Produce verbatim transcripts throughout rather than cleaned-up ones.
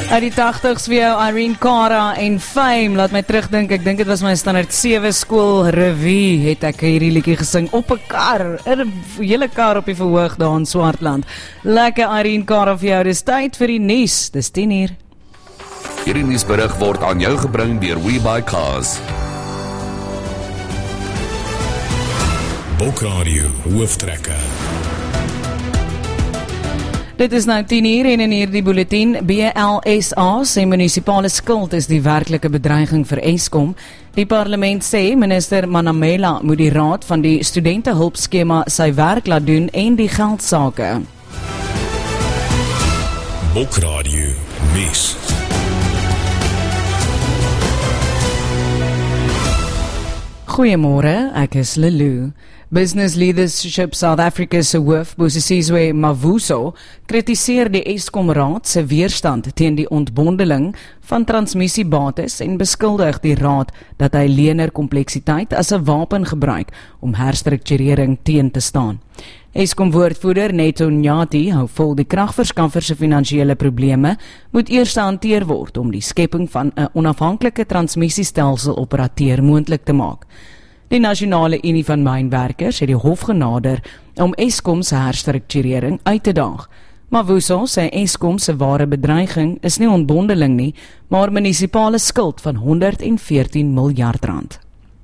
Uit die tachtigs vir jou Irene Cara en Fame, laat my terugdink, ek dink dit was my standaard sewe skool revue, het ek hierdie liedjie gesing op 'n kar, 'n hele kar op die verhoog daar in Swartland. Lekker Irene Cara vir jou, dis tyd vir die nuus, dis tien uur. Hierdie nuusberig word aan jou gebring deur WeBuyCars. Boekradio Hooftrekker. Dit is nou tien uur en in hierdie bulletin, B L S A sê munisipale skuld is die werklike bedreiging vir Eskom. Die parlement sê minister Manamela moet die raad van die studentehulpskema sy werk laat doen en die geldsake. Boekradio Nuus. Goeiemôre, ek is Lulu. Business Leadership South Africa se hoof, Busisizwe Mavuso, kritiseer die Eskom-raad se weerstand teen die ontbondeling van transmissiebates en beskuldig die raad dat hy lenerkompleksiteit as 'n wapen gebruik om herstrukturering teen te staan. Eskom-woordvoerder Neto Nyati hou vol die kragverskaffer se finansiële probleme moet eers hanteer word om die skepping van 'n onafhanklike transmissiestelsel operateur moontlik te maak. Die Nasionale Unie van Mynwerkers het die hof genader om Eskom se herstrukturering uit te daag. Mavuso sê Eskom se ware bedreiging is nie ontbondeling nie, maar munisipale skuld van honderd en veertien miljard rand.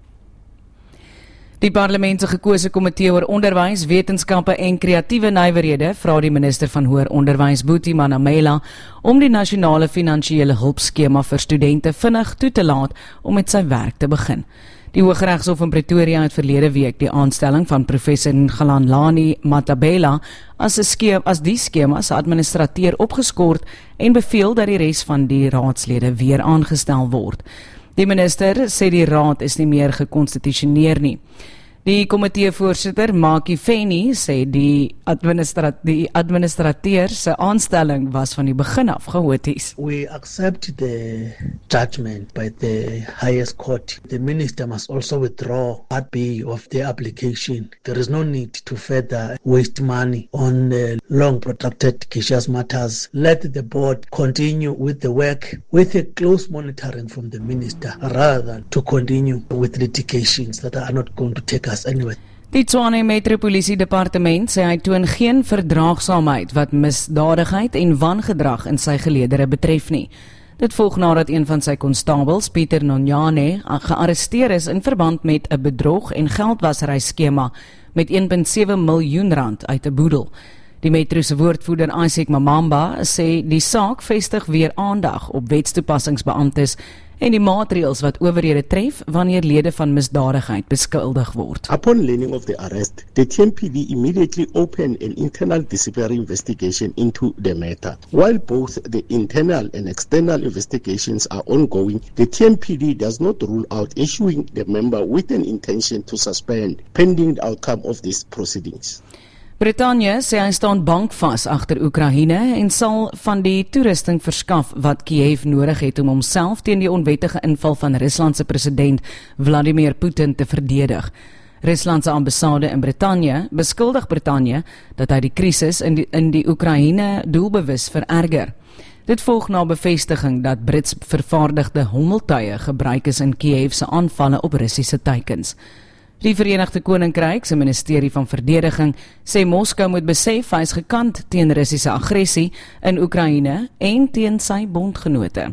Die parlement se gekose komitee oor onderwys, wetenskappe en kreatiewe nywerhede vra die minister van hoër onderwys Boetie Manamela om die nasionale finansiële hulpskema vir studente vinnig toe te laat om met sy werk te begin. Die Hooggeregshof in Pretoria het verlede week die aanstelling van professor Ngalanlani Matabela as 'n skema as die skema se administrateur opgeskort en beveel dat die res van die raadslede weer aangestel word. Die minister sê die raad is nie meer gekonstitusioneer nie. Die komiteevoorsitter Maki Feni sê die, administra die administrateur se aanstelling was van die begin af chaoties. We accept the judgment by the highest court. The minister must also withdraw Part B of the application. There is no need to further waste money on uh, long protracted cautious matters. Let the board continue with the work with a close monitoring from the minister rather than to continue with litigations that are not going to take us anywhere. Die Tshwane Metropolisie Departement sê hy toon geen verdraagsaamheid wat misdadigheid en wangedrag in sy geleedere betref nie. Dit volg nadat een van sy konstabels, Pieter Nonyane, gearresteer is in verband met 'n bedrog en geldwasery skema met een komma sewe miljoen rand uit 'n boedel. Die metro se woordvoerder Isaac Mamamba sê die saak vestig weer aandag op wetstoepassingsbeamptes en die maatreëls wat owerhede tref wanneer lede van misdadigheid beskuldig word. Upon learning of the arrest, the T M P D immediately opened an internal disciplinary investigation into the matter. While both the internal and external investigations are ongoing, the T M P D does not rule out issuing the member with an intention to suspend pending the outcome of these proceedings. Brittanje sê hy staan bankvas agter Oekraïne en sal van die toerusting verskaf wat Kiev nodig het om homself teen die onwettige inval van Rusland se president Vladimir Putin te verdedig. Rusland se ambassade in Brittanje beskuldig Brittanje dat hy die krisis in die, in die Oekraïne doelbewus vererger. Dit volg na bevestiging dat Brits vervaardigde hommeltuie gebruik is in Kiev se aanvalle op Russiese teikens. Die Verenigde Koninkryk se ministerie van verdediging sê Moskou moet besef hy is gekant teen Russiese aggressie in Oekraïne en teen sy bondgenote.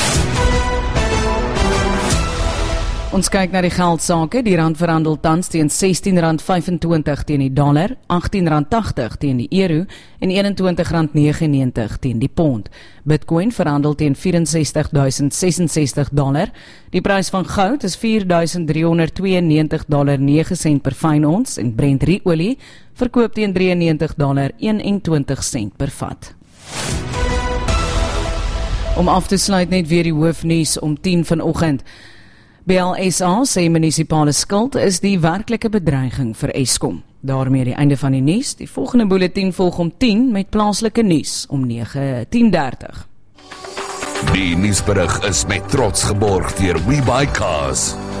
Ons kyk na die geldsake. Die rand verhandel tans teen sestien rand vyfentwintig teen die dollar, agttien rand tagtig teen die euro en eenentwintig rand negenennegentig teen die pond. Bitcoin verhandel teen vyf ses duisend sesensestig dollar. Die prys van goud is vier duisend driehonderd tweeënnegentig dollar nege sent per fyn ons en Brent olie verkoop teen drieënnegentig dollar eenentwintig sent per vat. Om af te sluit net weer die hoofnuus om tien vanoggend. B L S A sê munisipale skuld is die werklike bedreiging vir Eskom. Daarmee die einde van die nuus. Die volgende bulletin volg om tien met plaaslike nuus om nege tien dertig. Die nuusberig is met trots geborg deur WeBuyCars.